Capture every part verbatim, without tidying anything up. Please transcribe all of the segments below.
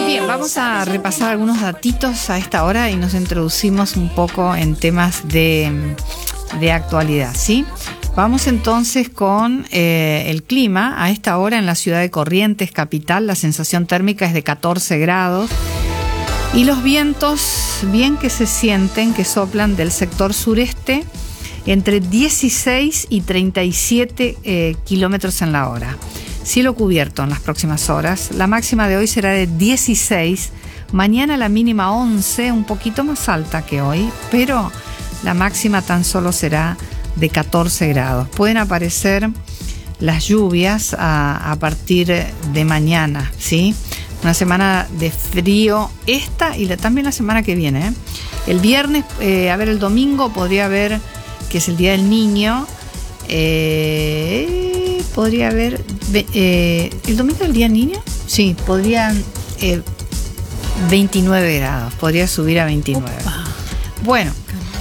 Bien, vamos a repasar algunos datitos a esta hora y nos introducimos un poco en temas de, de actualidad, ¿sí? Vamos entonces con eh, el clima. A esta hora en la ciudad de Corrientes, capital, la sensación térmica es de catorce grados y los vientos bien que se sienten, que soplan del sector sureste entre dieciséis y treinta y siete eh, kilómetros en la hora. Cielo cubierto en las próximas horas. La máxima de hoy será de dieciséis. Mañana la mínima once, un poquito más alta que hoy, pero la máxima tan solo será de catorce grados. Pueden aparecer las lluvias a, a partir de mañana, ¿sí? Una semana de frío esta y la, también la semana que viene, ¿eh? El viernes, eh, a ver, el domingo podría haber, que es el Día del Niño, eh, podría haber, eh, ¿el domingo es el Día del Niño? Sí, podrían eh, veintinueve grados, podría subir a veintinueve. Opa. Bueno,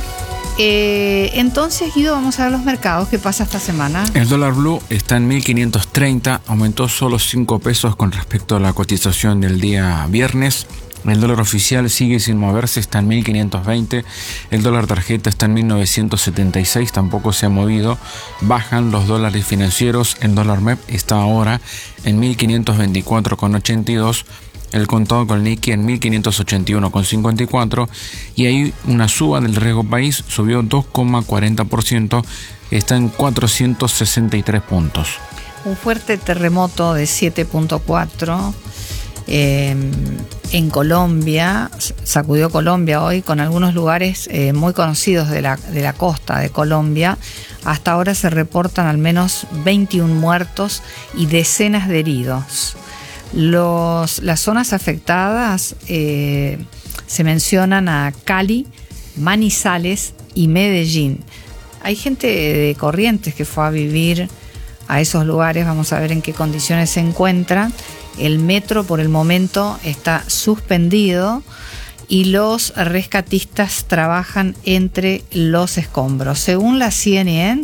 eh, entonces, Guido, vamos a ver los mercados. ¿Qué pasa esta semana? El dólar blue está en mil quinientos treinta, aumentó solo cinco pesos con respecto a la cotización del día viernes. El dólar oficial sigue sin moverse, está en mil quinientos veinte. El dólar tarjeta está en mil novecientos setenta y seis, tampoco se ha movido. Bajan los dólares financieros. El dólar M E P está ahora en mil quinientos veinticuatro con ochenta y dos. El contado con liqui en mil quinientos ochenta y uno con cincuenta y cuatro. Y hay una suba del riesgo país, subió dos coma cuarenta por ciento, está en cuatrocientos sesenta y tres puntos. Un fuerte terremoto de siete punto cuatro. Eh, en Colombia, sacudió Colombia hoy con algunos lugares eh, muy conocidos de la, de la costa de Colombia. Hasta ahora se reportan al menos veintiún muertos y decenas de heridos. Los, las zonas afectadas eh, se mencionan a Cali, Manizales y Medellín. Hay gente de Corrientes que fue a vivir a esos lugares, vamos a ver en qué condiciones se encuentran. El metro por el momento está suspendido y los rescatistas trabajan entre los escombros. Según la C N N,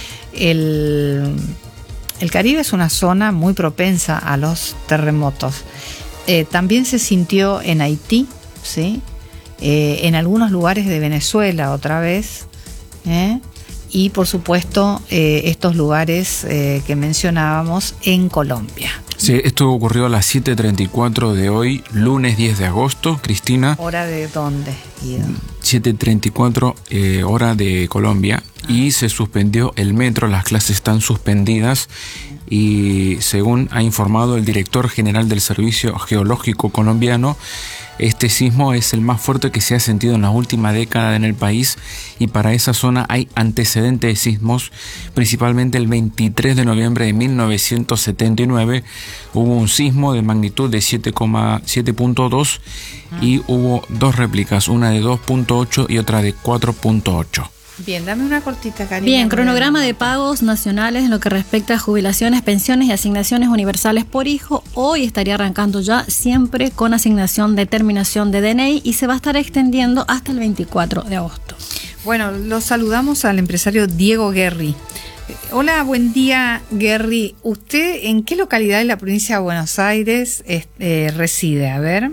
el, el Caribe es una zona muy propensa a los terremotos. Eh, también se sintió en Haití, ¿sí? Eh, en algunos lugares de Venezuela otra vez, ¿eh? Y por supuesto eh, estos lugares eh, que mencionábamos en Colombia. Sí, esto ocurrió a las siete treinta y cuatro de hoy, lunes diez de agosto, Cristina. ¿Hora de dónde, Guido? siete treinta y cuatro, eh, hora de Colombia, ah. Y se suspendió el metro, las clases están suspendidas y según ha informado el director general del Servicio Geológico Colombiano, este sismo es el más fuerte que se ha sentido en la última década en el país y para esa zona hay antecedentes de sismos. Principalmente el veintitrés de noviembre de mil novecientos setenta y nueve hubo un sismo de magnitud de siete punto dos y hubo dos réplicas, una de dos punto ocho y otra de cuatro punto ocho. Bien, dame una cortita, Karina. Bien, cronograma de pagos nacionales en lo que respecta a jubilaciones, pensiones y asignaciones universales por hijo. Hoy estaría arrancando ya, siempre con asignación de terminación de D N I y se va a estar extendiendo hasta el veinticuatro de agosto. Bueno, los saludamos al empresario Diego Guerri. Hola, buen día, Guerri. ¿Usted en qué localidad de la provincia de Buenos Aires eh, reside? A ver.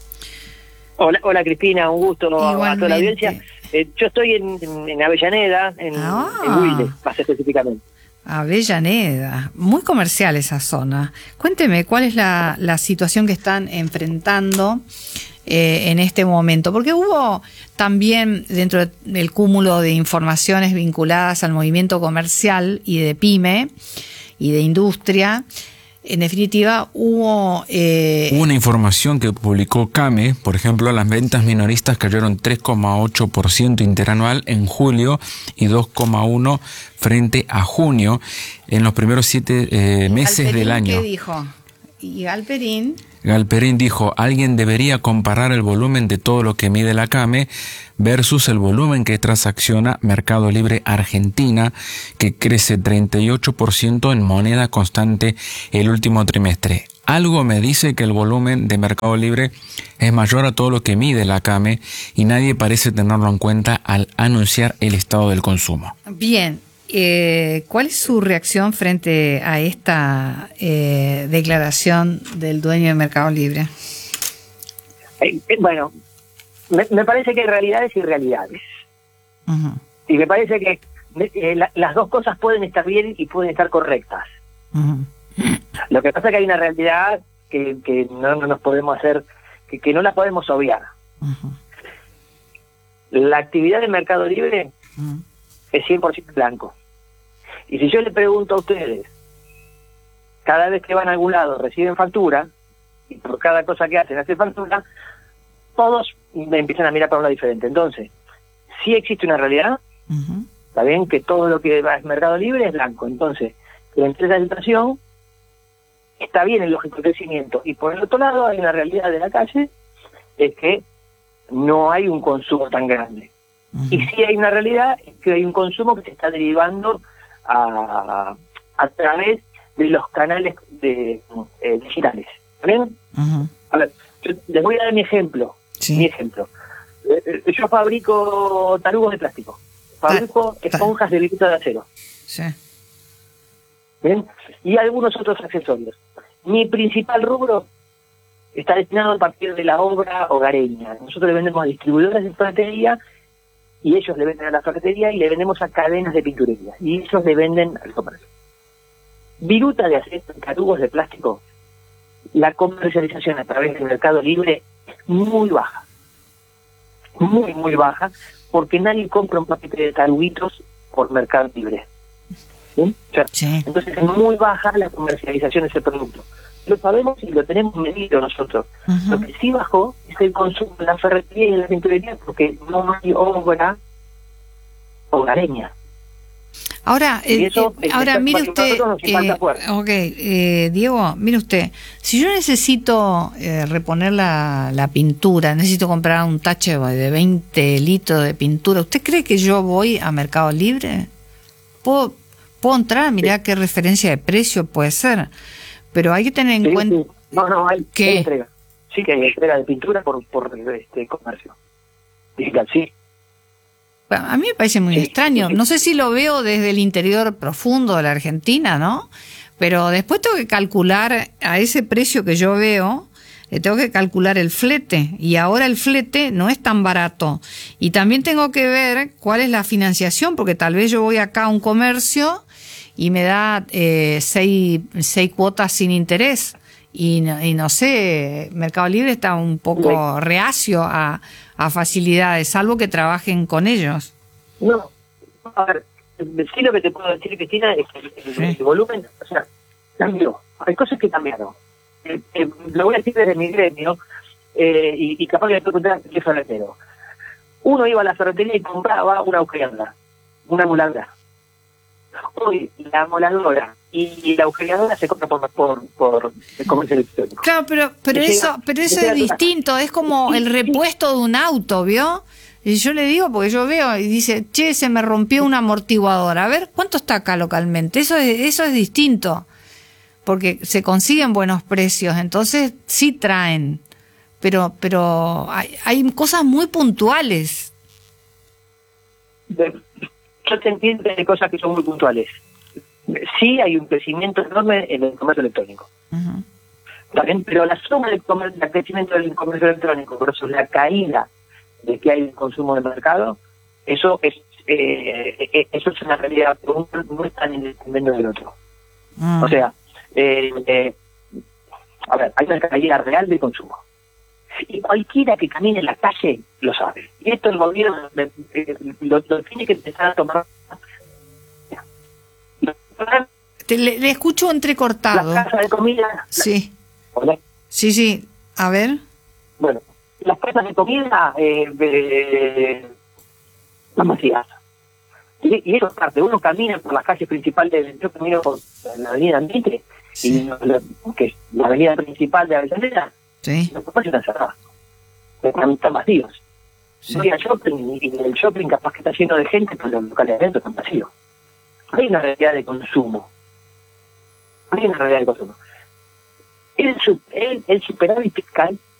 Hola, hola Cristina, un gusto. Igualmente. A toda la audiencia. Eh, yo estoy en, en, en Avellaneda, en, ah. en Huile, más específicamente. Avellaneda, muy comercial esa zona. Cuénteme, ¿cuál es la, la situación que están enfrentando eh, en este momento? Porque hubo también dentro del cúmulo de informaciones vinculadas al movimiento comercial y de pyme y de industria. En definitiva, hubo... Eh... Hubo una información que publicó CAME, por ejemplo, las ventas minoristas cayeron tres coma ocho por ciento interanual en julio y dos coma uno por ciento frente a junio en los primeros siete eh, meses Galperín, del año. ¿qué dijo? Y Galperín... Galperín dijo, alguien debería comparar el volumen de todo lo que mide la CAME versus el volumen que transacciona Mercado Libre Argentina, que crece treinta y ocho por ciento en moneda constante el último trimestre. Algo me dice que el volumen de Mercado Libre es mayor a todo lo que mide la CAME y nadie parece tenerlo en cuenta al anunciar el estado del consumo. Bien. Eh, ¿Cuál es su reacción frente a esta eh, declaración del dueño de Mercado Libre? Eh, eh, bueno, me, me parece que hay realidades y realidades. Uh-huh. Y me parece que eh, la, las dos cosas pueden estar bien y pueden estar correctas. Uh-huh. Lo que pasa es que hay una realidad que, que no, no nos podemos hacer, que, que no la podemos obviar. Uh-huh. La actividad de Mercado Libre Uh-huh. es cien por ciento blanco. Y si yo le pregunto a ustedes, cada vez que van a algún lado reciben factura, y por cada cosa que hacen hacen factura, todos me empiezan a mirar para un lado diferente. Entonces, sí existe una realidad, Uh-huh. está bien que todo lo que va a Mercado Libre es blanco. Entonces, entre esa situación, está bien el lógico crecimiento. Y por el otro lado, hay una realidad de la calle, es que no hay un consumo tan grande. Uh-huh. Y sí hay una realidad, es que hay un consumo que se está derivando a, a través de los canales de, eh, digitales. ¿Está bien? Uh-huh. A ver, yo les voy a dar mi ejemplo. Sí. Mi ejemplo. Eh, yo fabrico tarugos de plástico. Fabrico Ta- ta- esponjas de vidrio de acero. Sí. ¿Bien? Y algunos otros accesorios. Mi principal rubro está destinado a partir de la obra hogareña. Nosotros le vendemos a distribuidores de ferretería y ellos le venden a la ferretería y le vendemos a cadenas de pinturería. Y ellos le venden al comercio. Viruta de acero, tarugos de plástico, la comercialización a través del Mercado Libre es muy baja. Muy, muy baja, porque nadie compra un paquete de taruguitos por Mercado Libre. ¿Sí? O sea, Sí. entonces es muy baja la comercialización de ese producto. Lo sabemos y lo tenemos medido nosotros. Uh-huh. Lo que sí bajó es el consumo en la ferretería y en la pinturería, porque no hay obra hogareña. Ahora, Y eh, eso, eh, ahora eh, mire para usted, nosotros nos falta eh, fuerza. ok, eh, Diego, mire usted, si yo necesito eh, reponer la, la pintura, necesito comprar un tache de veinte litros de pintura, ¿usted cree que yo voy a Mercado Libre? ¿Puedo, puedo entrar? Mirá qué referencia de precio puede ser, pero hay que tener en Sí, cuenta... sí. No, no, hay, ¿Qué? hay entrega. Sí que hay entrega de pintura por, por este comercio digital, sí. Bueno, a mí me parece muy Sí, extraño. sí, sí. No sé si lo veo desde el interior profundo de la Argentina, ¿no? Pero después tengo que calcular a ese precio que yo veo, le tengo que calcular el flete. Y ahora el flete no es tan barato. Y también tengo que ver cuál es la financiación, porque tal vez yo voy acá a un comercio y me da eh, seis, seis cuotas sin interés. Y no, y no sé, Mercado Libre está un poco reacio a, a facilidades, salvo que trabajen con ellos. No, a ver, sí lo que te puedo decir, Cristina, es que el, Sí. el volumen, o sea, cambió. Hay cosas que cambiaron. Eh, eh, lo voy a decir desde mi gremio, eh, y, y capaz que le puedo contar qué ferretero. Uno iba a la ferretería y compraba una agujereadora, una amuladora. Hoy la amoladora y la agujereadora se compra por, por, por el comercio electrónico. Claro, pero pero Me eso llega- pero me eso llega es a tu casa. distinto, es como Sí, el sí. repuesto de un auto, ¿vio? Y yo le digo, porque yo veo y dice, che, se me rompió un amortiguador. A ver, ¿cuánto está acá localmente? Eso es, eso es distinto, porque se consiguen buenos precios, entonces sí traen, pero pero hay, hay cosas muy puntuales. De- yo te entiendo de cosas que son muy puntuales. Sí hay un crecimiento enorme en el comercio electrónico. Ujú. ¿Está bien? Pero la suma del comer- del crecimiento del comercio electrónico versus la caída de que hay en consumo de mercado, eso es eh, eh, eso es una realidad, pero uno no está en el convenio del otro. Mm. O sea, eh, eh, a ver, hay una caída real de consumo. Y cualquiera que camine en la calle lo sabe. Y esto el gobierno eh, eh, lo, lo tiene que empezar a tomar. Te- le, le escucho entrecortado. Las casas de comida. Sí, Hola. sí, sí. A ver. Bueno, las casas de comida eh, eh, están vacías. Y, y eso es parte. Uno camina por las calles principales de yo camino por la avenida Ambiente, Sí. y no- la- que es la avenida principal de Avellaneda, Sí, los comercios están cerrados. Están, están vacíos. sí. Voy al shopping y el shopping capaz que está lleno de gente, pero los locales de adentro están vacíos. Hay una realidad de consumo. Hay una realidad de consumo. El, su- el, el superávit fiscal